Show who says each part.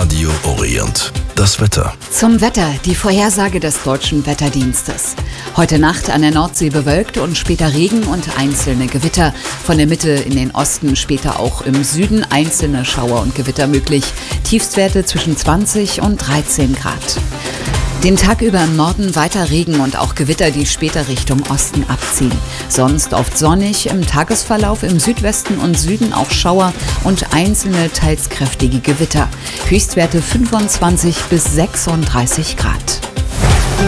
Speaker 1: Radio Orient. Das Wetter.
Speaker 2: Zum Wetter, die Vorhersage des Deutschen Wetterdienstes. Heute Nacht an der Nordsee bewölkt und später Regen und einzelne Gewitter. Von der Mitte in den Osten, später auch im Süden einzelne Schauer und Gewitter möglich. Tiefstwerte zwischen 20 und 13 Grad. Den Tag über im Norden weiter Regen und auch Gewitter, die später Richtung Osten abziehen. Sonst oft sonnig, im Tagesverlauf im Südwesten und Süden auch Schauer und einzelne teils kräftige Gewitter. Höchstwerte 25 bis 36 Grad.